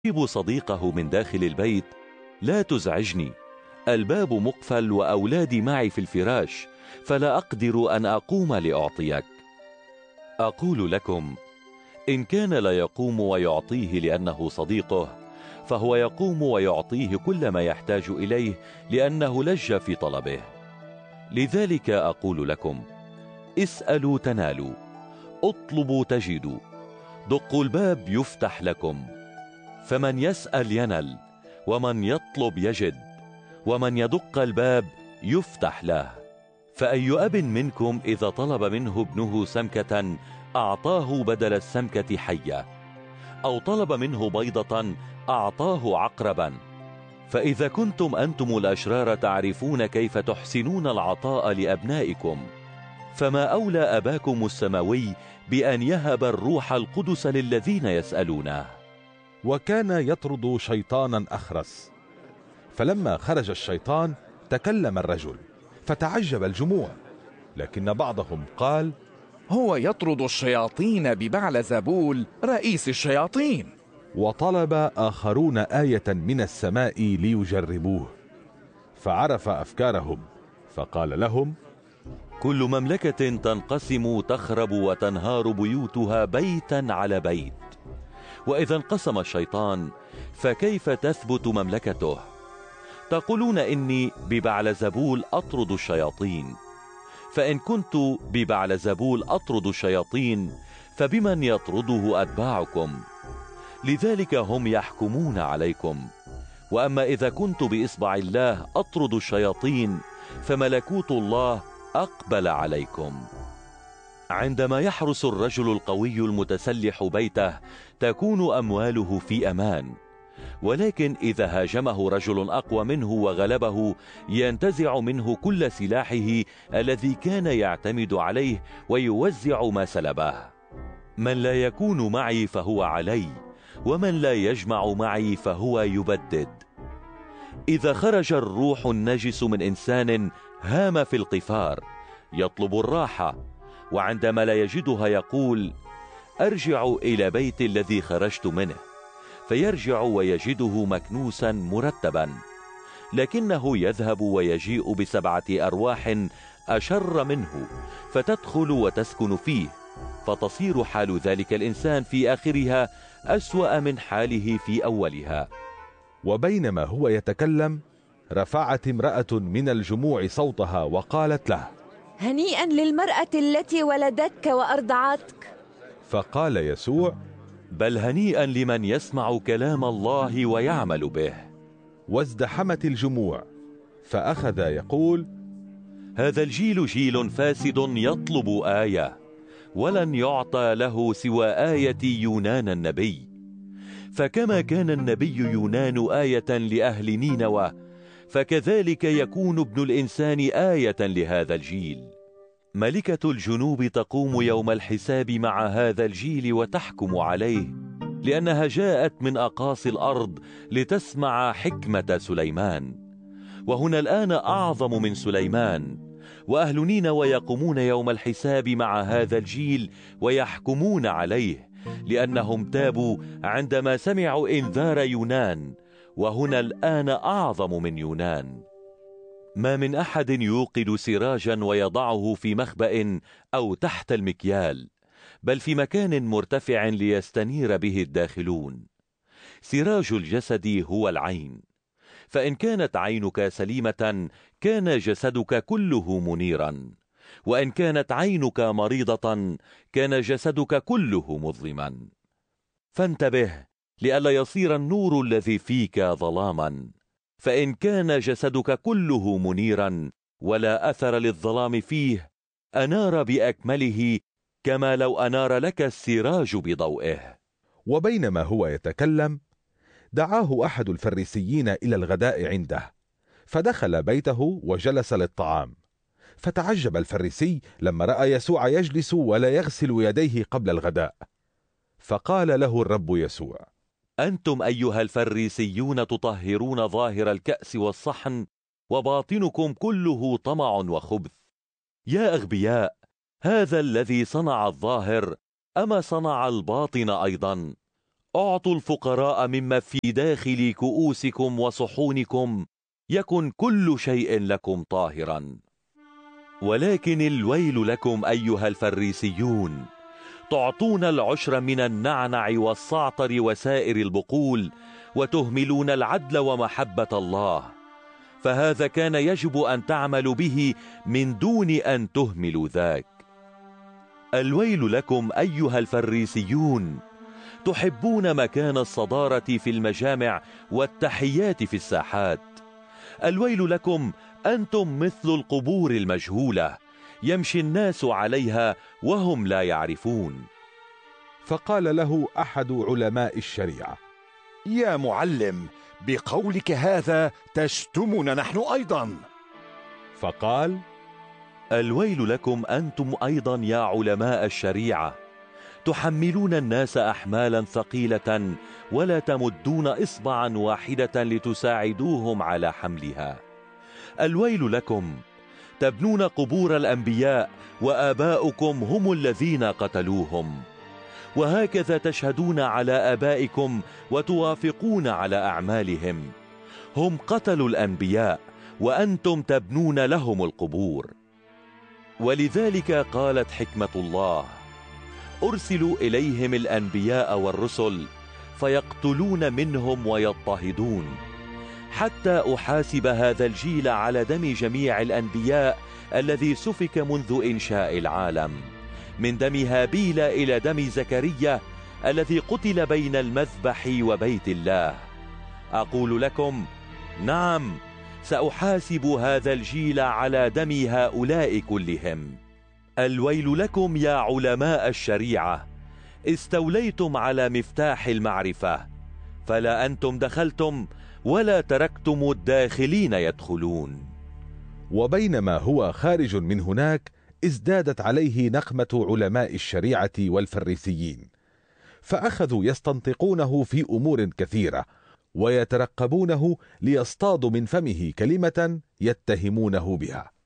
يجيب صديقه من داخل البيت: لا تزعجني، الباب مقفل وأولادي معي في الفراش، فلا أقدر أن أقوم لأعطيك. أقول لكم: إن كان لا يقوم ويعطيه لأنه صديقه، فهو يقوم ويعطيه كل ما يحتاج إليه لأنه لج في طلبه. لذلك أقول لكم: اسألوا تنالوا، اطلبوا تجدوا، دقوا الباب يفتح لكم. فمن يسأل ينل، ومن يطلب يجد، ومن يدق الباب يفتح له. فأي أب منكم إذا طلب منه ابنه سمكة أعطاه بدل السمكة حية، أو طلب منه بيضة أعطاه عقربا؟ فإذا كنتم أنتم الأشرار تعرفون كيف تحسنون العطاء لأبنائكم، فما أولى أباكم السماوي بأن يهب الروح القدس للذين يسألونه. وكان يطرد شيطانا أخرس، فلما خرج الشيطان تكلم الرجل، فتعجب الجموع. لكن بعضهم قال: هو يطرد الشياطين ببعلزبول رئيس الشياطين. وطلب آخرون آية من السماء ليجربوه، فعرف أفكارهم فقال لهم: كل مملكة تنقسم تخرب وتنهار بيوتها بيتا على بيت، وإذا انقسم الشيطان فكيف تثبت مملكته؟ تقولون إني ببعلزبول أطرد الشياطين، فإن كنت ببعلزبول أطرد الشياطين فبمن يطرده أتباعكم؟ لذلك هم يحكمون عليكم. وأما إذا كنت بإصبع الله أطرد الشياطين فملكوت الله أقبل عليكم. عندما يحرس الرجل القوي المتسلح بيته تكون أمواله في أمان، ولكن إذا هاجمه رجل أقوى منه وغلبه ينتزع منه كل سلاحه الذي كان يعتمد عليه ويوزع ما سلبه. من لا يكون معي فهو علي، ومن لا يجمع معي فهو يبدد. إذا خرج الروح النجس من إنسان هام في القفار يطلب الراحة، وعندما لا يجدها يقول: أرجع إلى بيت الذي خرجت منه، فيرجع ويجده مكنوسا مرتبا، لكنه يذهب ويجيء ب7 أرواح أشر منه فتدخل وتسكن فيه، فتصير حال ذلك الإنسان في آخرها أسوأ من حاله في أولها. وبينما هو يتكلم رفعت امرأة من الجموع صوتها وقالت له: هنيئا للمرأة التي ولدتك وأرضعتك. فقال يسوع: بل هنيئا لمن يسمع كلام الله ويعمل به. وازدحمت الجموع، فأخذ يقول: هذا الجيل جيل فاسد يطلب آية، ولن يعطى له سوى آية يونان النبي. فكما كان النبي يونان آية لأهل نينوى، فكذلك يكون ابن الإنسان آية لهذا الجيل. ملكة الجنوب تقوم يوم الحساب مع هذا الجيل وتحكم عليه، لأنها جاءت من أقاصي الأرض لتسمع حكمة سليمان. وهنا الآن أعظم من سليمان، وأهل نينوى يقومون يوم الحساب مع هذا الجيل ويحكمون عليه، لأنهم تابوا عندما سمعوا إنذار يونان، وهنا الآن أعظم من يونان. ما من أحد يوقد سراجا ويضعه في مخبأ أو تحت المكيال، بل في مكان مرتفع ليستنير به الداخلون. سراج الجسد هو العين، فإن كانت عينك سليمة كان جسدك كله منيرا، وإن كانت عينك مريضة كان جسدك كله مظلما. فانتبه لئلا يصير النور الذي فيك ظلاما، فإن كان جسدك كله منيرا ولا أثر للظلام فيه أنار بأكمله، كما لو أنار لك السراج بضوئه. وبينما هو يتكلم دعاه أحد الفريسيين إلى الغداء عنده، فدخل بيته وجلس للطعام. فتعجب الفريسي لما رأى يسوع يجلس ولا يغسل يديه قبل الغداء، فقال له الرب يسوع: أنتم أيها الفريسيون تطهرون ظاهر الكأس والصحن، وباطنكم كله طمع وخبث. يا أغبياء، هذا الذي صنع الظاهر أما صنع الباطن أيضا؟ اعطوا الفقراء مما في داخل كؤوسكم وصحونكم، يكن كل شيء لكم طاهرا. ولكن الويل لكم أيها الفريسيون، تعطون العشر من النعنع والصعتر وسائر البقول، وتهملون العدل ومحبة الله، فهذا كان يجب أن تعملوا به من دون أن تهملوا ذاك. الويل لكم أيها الفريسيون، تحبون مكان الصدارة في المجامع والتحيات في الساحات. الويل لكم، أنتم مثل القبور المجهولة، يمشي الناس عليها وهم لا يعرفون. فقال له أحد علماء الشريعة: يا معلم، بقولك هذا تشتمنا نحن أيضا. فقال: الويل لكم أنتم أيضا يا علماء الشريعة، تحملون الناس أحمالا ثقيلة ولا تمدون إصبعا واحدة لتساعدوهم على حملها. الويل لكم، تبنون قبور الأنبياء وآباؤكم هم الذين قتلوهم، وهكذا تشهدون على آبائكم وتوافقون على أعمالهم. هم قتلوا الأنبياء وأنتم تبنون لهم القبور. ولذلك قالت حكمة الله: أرسلوا إليهم الأنبياء والرسل فيقتلون منهم ويضطهدون، حتى أحاسب هذا الجيل على دم جميع الأنبياء الذي سفك منذ إنشاء العالم، من دم هابيل إلى دم زكريا الذي قتل بين المذبح وبيت الله. أقول لكم: نعم، سأحاسب هذا الجيل على دم هؤلاء كلهم. الويل لكم يا علماء الشريعة، استوليتم على مفتاح المعرفة، فلا أنتم دخلتم ولا تركتم الداخلين يدخلون. وبينما هو خارج من هناك ازدادت عليه نقمة علماء الشريعة والفريسيين، فأخذوا يستنطقونه في أمور كثيرة ويترقبونه ليصطادوا من فمه كلمة يتهمونه بها.